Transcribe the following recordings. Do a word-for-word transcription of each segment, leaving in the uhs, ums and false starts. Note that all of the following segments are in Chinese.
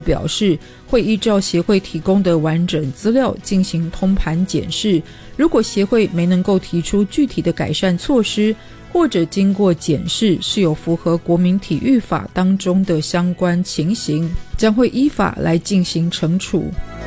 表示会依照协会提供的完整资料进行通盘检视，如果协会没能够提出具体的改善措施，或者经过检视是有符合国民体育法当中的相关情形，将会依法来进行惩处。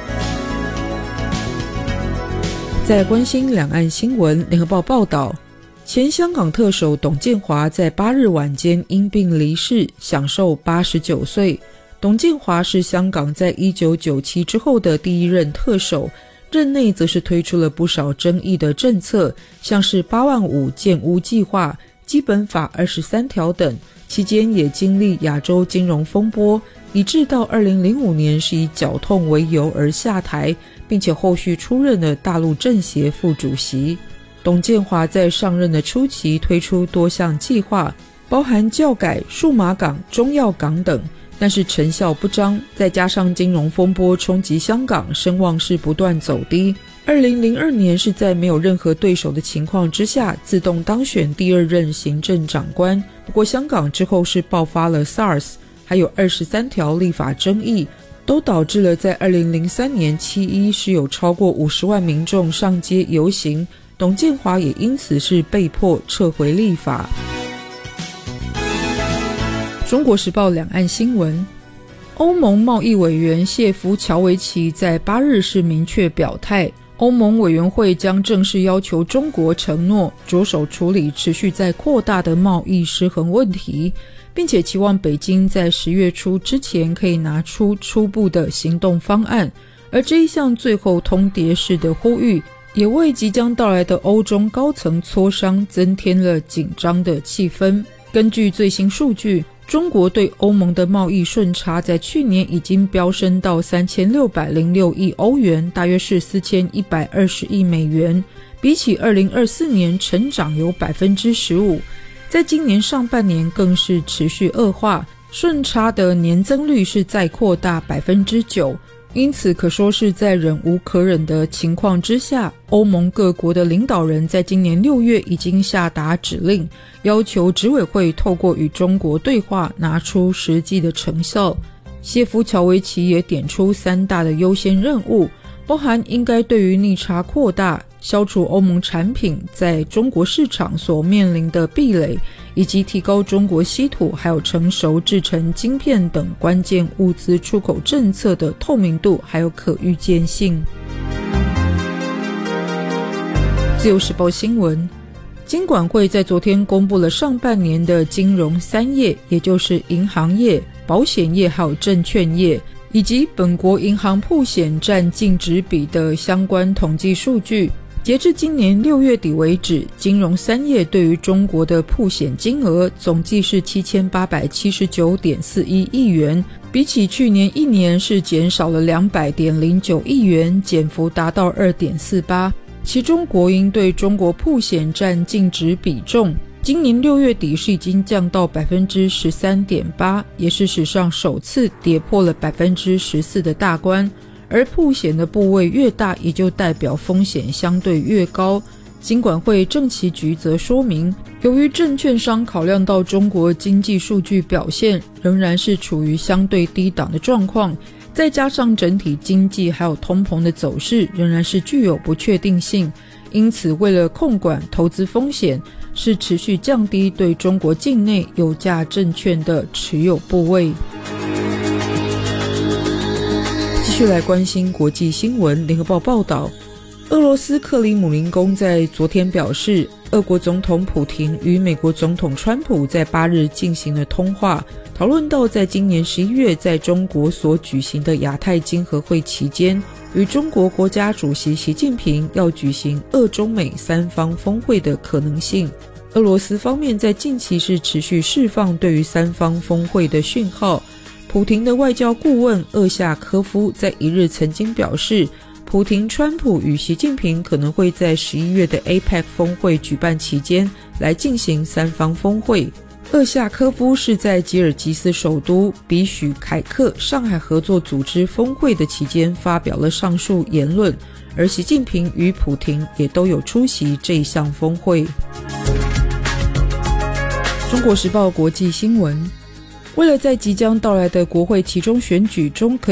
在关心两岸新闻，联合报报道，前香港特首董建华在八日晚间因病离世，享寿八十九岁。董建华是香港在一九九七之后的第一任特首，任内则是推出了不少争议的政策，像是八万五建屋计划、基本法二十三条等，期间也经历亚洲金融风波，以致到二零零五年是以脚痛为由而下台，并且后续出任了大陆政协副主席。董建华在上任的初期推出多项计划，包含教改、数码港、中药港等，但是成效不彰，再加上金融风波冲击香港，声望是不断走低。二零零二年是在没有任何对手的情况之下，自动当选第二任行政长官。不过香港之后是爆发了 SARS， 还有二十三条立法争议，都导致了在二零零三年七一是有超过五十万民众上街游行，董建华也因此是被迫撤回立法。中国时报两岸新闻，欧盟贸易委员谢夫乔维奇在八日是明确表态，欧盟委员会将正式要求中国承诺着手处理持续在扩大的贸易失衡问题，并且期望北京在十月初之前可以拿出初步的行动方案。而这一项最后通牒式的呼吁，也为即将到来的欧中高层磋商增添了紧张的气氛。根据最新数据，中国对欧盟的贸易顺差在去年已经飙升到三千六百零六亿欧元，大约是四千一百二十亿美元，比起二零二四年成长有 百分之十五， 在今年上半年更是持续恶化，顺差的年增率是再扩大 百分之九。因此可说是在忍无可忍的情况之下，欧盟各国的领导人在今年六月已经下达指令，要求执委会透过与中国对话拿出实际的成效。谢夫乔维奇也点出三大的优先任务，包含应该对于逆差扩大、消除欧盟产品在中国市场所面临的壁垒，以及提高中国稀土还有成熟制成晶片等关键物资出口政策的透明度还有可预见性。自由时报新闻，金管会在昨天公布了上半年的金融三业，也就是银行业、保险业还有证券业，以及本国银行曝险占净值比的相关统计数据。截至今年六月底为止，金融三业对于中国的曝险金额总计是 七千八百七十九点四一亿元，比起去年一年是减少了 两百点零九亿元，减幅达到 二点四八。其中国银对中国曝险占净值比重，今年六月底是已经降到 百分之十三点八， 也是史上首次跌破了 百分之十四 的大关。而曝险的部位越大，也就代表风险相对越高。金管会证期局则说明，由于证券商考量到中国经济数据表现仍然是处于相对低档的状况，再加上整体经济还有通膨的走势仍然是具有不确定性，因此为了控管投资风险，是持续降低对中国境内有价证券的持有部位。继续来关心国际新闻，联合报报道，俄罗斯克里姆林宫在昨天表示，俄国总统普廷与美国总统川普在八日进行了通话，讨论到在今年十一月在中国所举行的亚太经合会期间，与中国国家主席习近平要举行俄中美三方峰会的可能性。俄罗斯方面在近期是持续释放对于三方峰会的讯号。普廷的外交顾问厄夏科夫在一日曾经表示，普廷、川普与习近平可能会在十一月的 A P E C 峰会举办期间来进行三方峰会。厄夏科夫是在吉尔吉斯首都比许凯克上海合作组织峰会的期间发表了上述言论，而习近平与普廷也都有出席这一项峰会。中国时报国际新闻， 为了在即将到来的国会期中选举中可